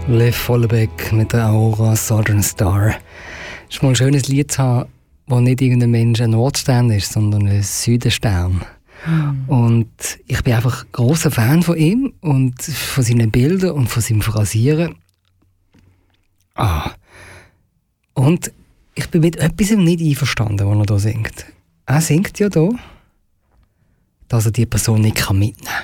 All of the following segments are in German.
Liv Vollebeck mit der Aurora Southern Star. Es ist mal ein schönes Lied zu haben, wo nicht irgendein Mensch ein Nordstern ist, sondern ein Südenstern. Und ich bin einfach ein grosser Fan von ihm und von seinen Bildern und von seinem Phrasieren. Und ich bin mit etwas nicht einverstanden, was er da singt. Er singt ja da, dass er die Person nicht mitnehmen kann.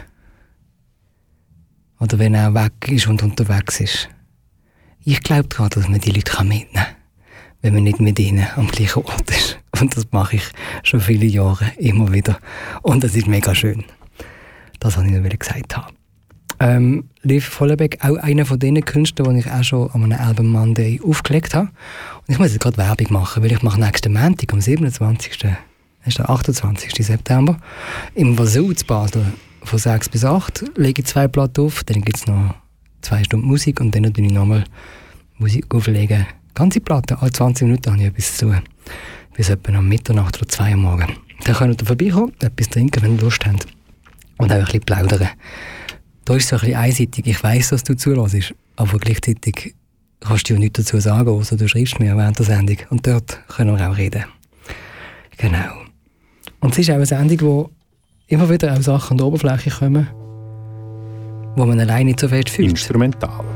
Oder wenn er weg ist und unterwegs ist. Ich glaube daran, dass man die Leute mitnehmen kann, wenn man nicht mit ihnen am gleichen Ort ist. Und das mache ich schon viele Jahre, immer wieder. Und das ist mega schön. Das wollte ich noch gesagt haben. Liv Vollebeck, auch einer von den Künstlern, die ich auch schon an einem Album Monday aufgelegt habe. Und ich muss jetzt gerade Werbung machen, weil ich mache nächsten Montag, am 27. Das ist der 28. September, im Wazoo zu Basel. Von 6 bis 8 lege ich 2 Platten auf, dann gibt es noch 2 Stunden Musik und dann tue ich nochmal Musik auflegen. Ganze Platte, alle 20 Minuten habe ich etwas zu tun. Bis etwa am Mitternacht oder 2 Uhr morgens. Dann könnt ihr vorbeikommen, etwas trinken, wenn ihr Lust habt. Und auch ein bisschen plaudern. Da ist es so ein bisschen einseitig. Ich weiss, dass du zuhörst, aber gleichzeitig kannst du ja nichts dazu sagen, außer du schreibst mir während der Sendung. Und dort können wir auch reden. Genau. Und es ist auch eine Sendung, wo immer wieder auch Sachen an die Oberfläche kommen, wo man alleine nicht so fest fühlt. Instrumental.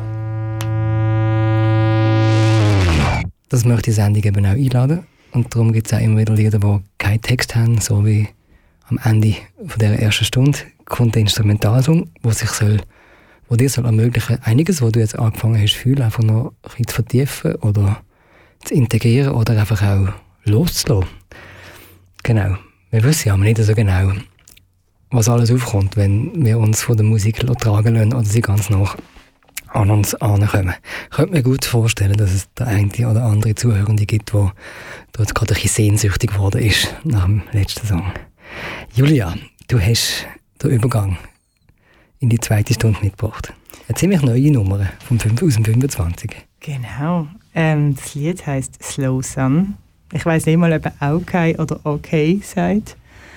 Das möchte die Sendung eben auch einladen. Und darum gibt es auch immer wieder Lieder, die keinen Text haben, so wie am Ende von dieser ersten Stunde kommt der Instrumentalsong, wo dir soll ermöglichen, einiges, was du jetzt angefangen hast zu fühlen, einfach noch ein bisschen zu vertiefen oder zu integrieren oder einfach auch loszulassen. Genau. Wir wissen ja nicht so genau, was alles aufkommt, wenn wir uns von der Musik tragen lassen oder sie ganz nach an uns ankommen. Ich könnte mir gut vorstellen, dass es der eine oder andere Zuhörende gibt, der dort gerade ein bisschen sehnsüchtig geworden ist nach dem letzten Song. Julia, du hast den Übergang in die zweite Stunde mitgebracht. Eine ziemlich neue Nummer aus dem 25. Genau. Das Lied heisst Slow Sun. Ich weiss nicht mal, ob er okay oder okay sagt.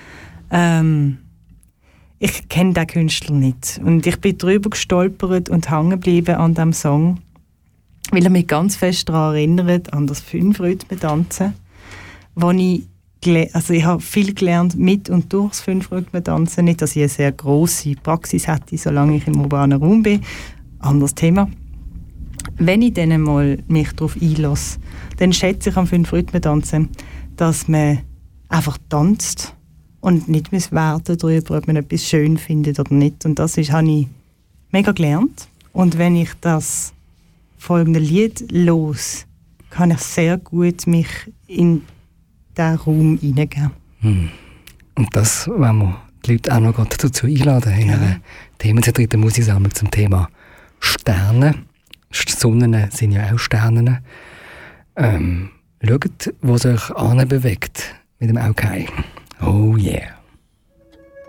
Ich kenne den Künstler nicht. Und ich bin drüber gestolpert und hängen geblieben an diesem Song, weil er mich ganz fest daran erinnert, an das 5-Rhythmen-Tanzen, wo ich habe viel gelernt mit und durch das 5-Rhythmen-Tanzen. Nicht, dass ich eine sehr grosse Praxis hätte, solange ich im urbanen Raum bin. Anderes Thema. Wenn ich dann mal mich darauf einlasse, dann schätze ich am 5-Rhythmen-Tanzen, dass man einfach tanzt und nicht werten darüber, ob man etwas schön findet oder nicht. Und das habe ich mega gelernt. Und wenn ich das folgende Lied los, kann ich sehr gut mich in diesen Raum hineingeben. Und das wollen wir die Leute auch noch dazu einladen, in einer themenzentrierten Musiksammlung zum Thema Sterne. Sonnen sind ja auch Sterne. Schaut, wo sich bewegt mit dem Okay. Oh yeah.